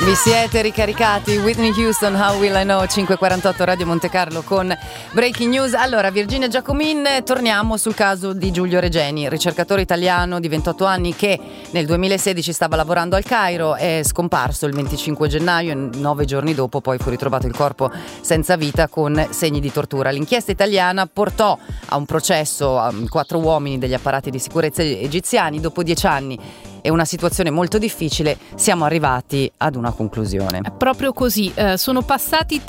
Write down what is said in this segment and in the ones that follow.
Vi siete ricaricati? Whitney Houston, How Will I Know, 5:48 Radio Monte Carlo con Breaking News. Allora, Virginia Giacomin, torniamo sul caso di Giulio Regeni, ricercatore italiano di 28 anni che nel 2016 stava lavorando al Cairo, è scomparso il 25 gennaio e 9 giorni dopo poi fu ritrovato il corpo senza vita con segni di tortura. L'inchiesta italiana portò a un processo a 4 uomini degli apparati di sicurezza egiziani. Dopo 10 anni e una situazione molto difficile, siamo arrivati ad una conclusione. Proprio così, sono passati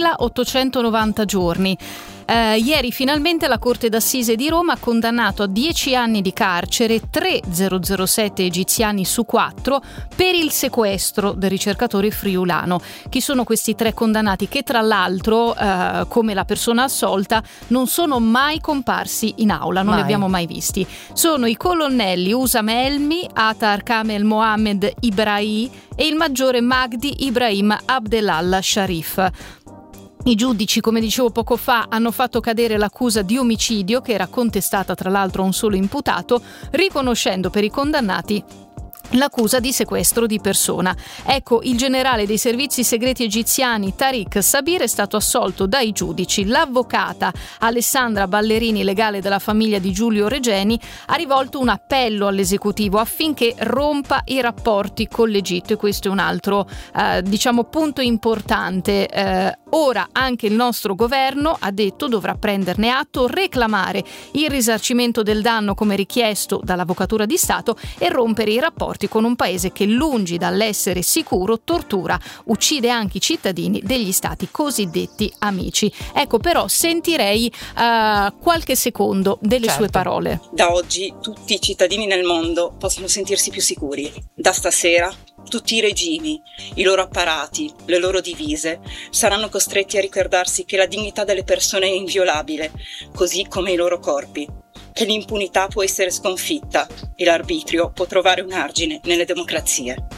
3.890 giorni. Ieri finalmente la Corte d'Assise di Roma ha condannato a 10 anni di carcere 3 007 egiziani su 4 per il sequestro del ricercatore friulano. Chi sono questi 3 condannati che tra l'altro, come la persona assolta, non sono mai comparsi in aula, non li abbiamo mai visti. Sono i colonnelli Usam Elmi, Atar Kamel Mohammed Ibrahim e il maggiore Magdi Ibrahim Abdelallah Sharif. I giudici, come dicevo poco fa, hanno fatto cadere l'accusa di omicidio, che era contestata tra l'altro a un solo imputato, riconoscendo per i condannati l'accusa di sequestro di persona. Ecco, il generale dei servizi segreti egiziani Tariq Sabir è stato assolto dai giudici. L'avvocata Alessandra Ballerini, legale della famiglia di Giulio Regeni, ha rivolto un appello all'esecutivo affinché rompa i rapporti con l'Egitto, e questo è un altro punto importante. Ora anche il nostro governo, ha detto, dovrà prenderne atto, reclamare il risarcimento del danno come richiesto dall'Avvocatura di Stato e rompere i rapporti con un paese che, lungi dall'essere sicuro, tortura, uccide anche i cittadini degli stati cosiddetti amici. Ecco, però sentirei qualche secondo delle sue parole. Da oggi tutti i cittadini nel mondo possono sentirsi più sicuri. Da stasera tutti i regimi, i loro apparati, le loro divise saranno costretti a ricordarsi che la dignità delle persone è inviolabile, così come i loro corpi, che l'impunità può essere sconfitta e l'arbitrio può trovare un argine nelle democrazie.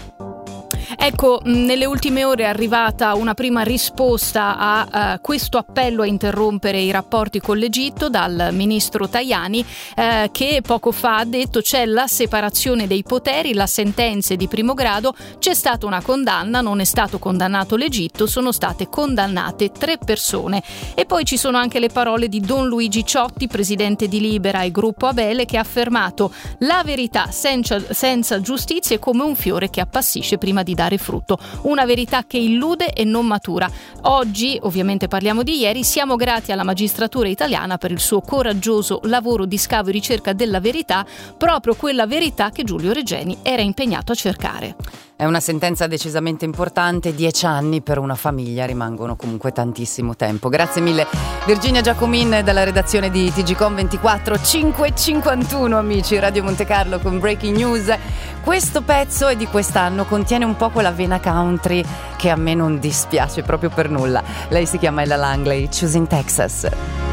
Ecco, nelle ultime ore è arrivata una prima risposta a questo appello a interrompere i rapporti con l'Egitto dal ministro Tajani, che poco fa ha detto c'è la separazione dei poteri, la sentenza è di primo grado, c'è stata una condanna, non è stato condannato l'Egitto, sono state condannate 3 persone. E poi ci sono anche le parole di Don Luigi Ciotti, presidente di Libera e Gruppo Abele, che ha affermato: la verità senza giustizia è come un fiore che appassisce prima di dare frutto, una verità che illude e non matura. Oggi, ovviamente parliamo di ieri, siamo grati alla magistratura italiana per il suo coraggioso lavoro di scavo e ricerca della verità, proprio quella verità che Giulio Regeni era impegnato a cercare. È una sentenza decisamente importante, 10 anni per una famiglia rimangono comunque tantissimo tempo. Grazie mille Virginia Giacomin dalla redazione di TGcom24. 5:51 amici, Radio Monte Carlo con Breaking News. Questo pezzo è di quest'anno, contiene un po' quella vena country che a me non dispiace proprio per nulla. Lei si chiama Ella Langley, Choosing Texas.